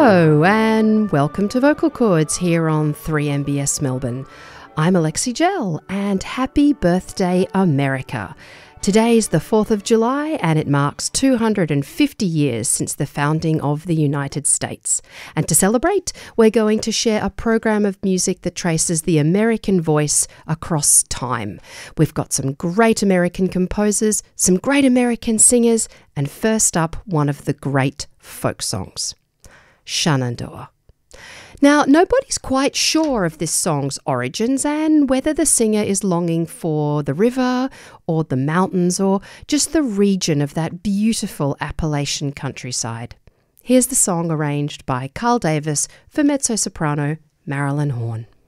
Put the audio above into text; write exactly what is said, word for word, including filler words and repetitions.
Hello and welcome to Vocal Chords here on three M B S Melbourne. I'm Alexi Gell and happy birthday America. Today's the fourth of July and it marks two hundred fifty years since the founding of the United States. And to celebrate, we're going to share a program of music that traces the American voice across time. We've got some great American composers, some great American singers, and first up, one of the great folk songs, Shenandoah. Now, nobody's quite sure of this song's origins and whether the singer is longing for the river or the mountains or just the region of that beautiful Appalachian countryside. Here's the song arranged by Carl Davis for mezzo-soprano Marilyn Horne.